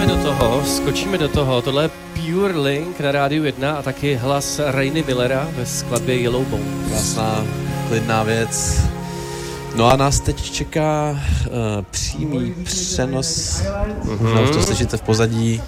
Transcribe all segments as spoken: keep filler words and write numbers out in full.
do toho, skočíme do toho. Tohle je Pure Link na Rádiu jedna a taky hlas Rainy Millera ve skladbě Yellowbone. Krásná, klidná věc. No a nás teď čeká uh, přímý přenos, mm-hmm. no, už to slyšíte v pozadí.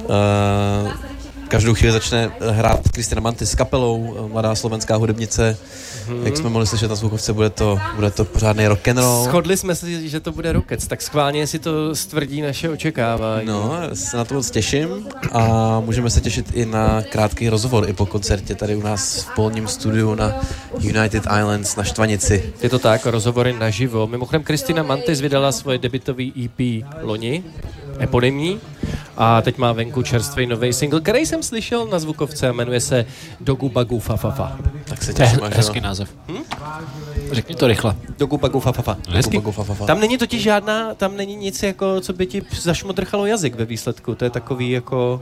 Uh, každou chvíli začne hrát Kristina Mantis s kapelou, mladá slovenská hudebnice. Hmm. Jak jsme mohli slyšet na zvukovce, bude to, bude to pořádný rock'n'roll. Shodli jsme se, že to bude Rockets, tak schválně si to stvrdí naše očekávání. No, se na to moc těším a můžeme se těšit i na krátký rozhovor i po koncertě tady u nás v polním studiu na United Islands na Štvanici. Je to tak, rozhovory naživo. Mimochodem Kristina Mantis vydala svoje debutový E P loni, eponymní, a teď má venku čerstvý nový single, který jsem slyšel na zvukovce a jmenuje se Dogu Bagu Fa Fa Fa. Tak se těším, až hezký název. Hm? Řekni to rychle. Dogu Bagu Fa Fa Fa. Hezký. Tam není totiž žádná, tam není nic jako, co by ti zašmodrchalo jazyk ve výsledku. To je takový jako,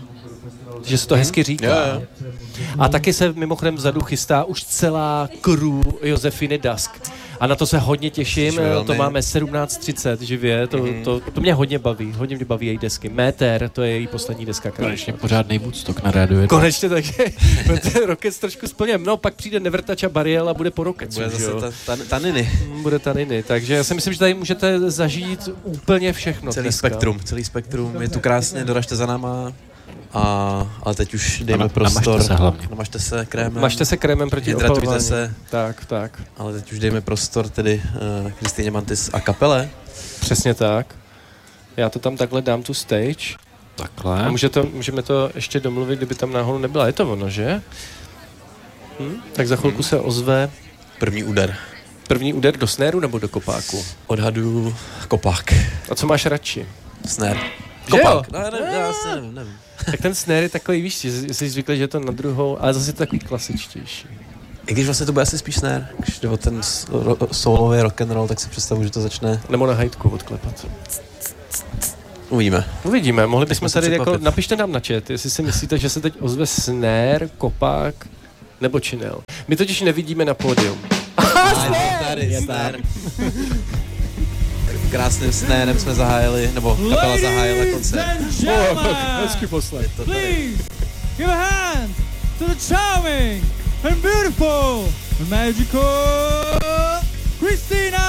že se to hezky říká. Yeah, yeah. A taky se mimochodem vzadu chystá už celá crew Josefiny Dusk. A na to se hodně těším, to máme sedmnáct třicet živě, to, mm-hmm. to, to mě hodně baví, hodně mě baví její desky. Méter, to je její poslední deska. Konečně pořádnej Woodstock na rádiu. Je Konečně taky, Rockets trošku splněm. No pak přijde Nevrtač a Bariel a bude po Rockets. Bude zase ta, ta, taniny. Bude taniny, takže já si myslím, že tady můžete zažít úplně všechno. Celý dneska. spektrum, celý spektrum, je tu krásně, doražte za náma. A, ale teď už dejme Nama, prostor. Namažte se hlavně. Namažte se krémem. Mažte se krémem proti opalování. se. Tak, tak. Ale teď už dejme prostor tedy Kristýně uh, Mantis a kapele. Přesně tak. Já to tam takhle dám tu stage. Takhle. A může to, můžeme to ještě domluvit, kdyby tam náhodou nebyla. Je to ono, že? Hm? Tak za chvilku hmm. se ozve... První úder. První úder do snéru nebo do kopáku? Odhadu kopák. A co máš radši? Snare. Kopák. No, já nevím, já asi nevím, nevím. Tak ten snare je takový, víš, že jsi zvyklý, že je to na druhou, ale zase je to takový klasičtější. I když vlastně to bude asi spíš snare, když jde o ten ro- solový rock'n'roll, tak si představuji, že to začne... Nebo na hajtku odklepat. Uvidíme. Uvidíme, mohli bychom tady jako, překvapit. Napište nám na chat, jestli si myslíte, že se teď ozve snare, kopák nebo činel. My totiž nevidíme na pódium. Tady, snare. Krásným snérem jsme zahájili, nebo kapela zahájila koncert. Hezký poslech. Please give a hand to the charming and beautiful and magical Kristina